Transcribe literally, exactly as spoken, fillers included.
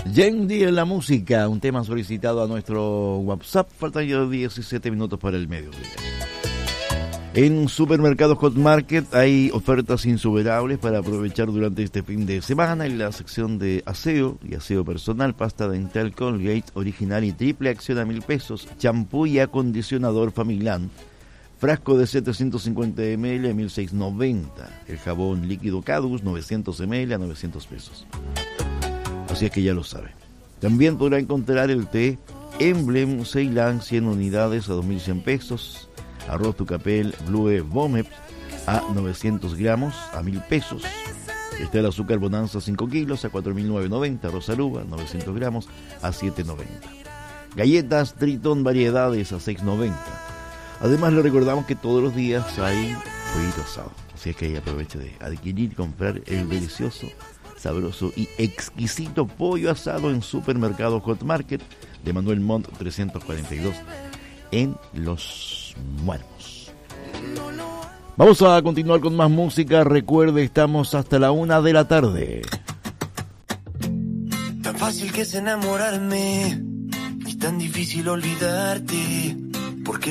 Yendi en la música, un tema solicitado a nuestro WhatsApp. Faltan ya diecisiete minutos para el mediodía. En Supermercados Hot Market hay ofertas insuperables para aprovechar durante este fin de semana. En la sección de aseo y aseo personal, pasta dental Colgate original y triple acción a mil pesos, champú y acondicionador Familán, frasco de setecientos cincuenta mililitros a mil seiscientos noventa, el jabón líquido Cadus novecientos mililitros a novecientos pesos. Así es que ya lo sabe. También podrá encontrar el té Emblem Ceilán cien unidades a dos mil cien pesos, arroz Tucapel Blue Bomep a novecientos gramos a mil pesos. Está el azúcar Bonanza cinco kilos a cuatro mil novecientos noventa, arroz Aruba novecientos gramos a siete noventa. Galletas Triton variedades a seis noventa. Además le recordamos que todos los días hay pollito asado, así es que ahí aproveche de adquirir y comprar el delicioso, sabroso y exquisito pollo asado en Supermercado Hot Market de Manuel Montt trescientos cuarenta y dos en Los Muertos. Vamos a continuar con más música. Recuerde, estamos hasta la una de la tarde. Tan fácil que es enamorarme y tan difícil olvidarte.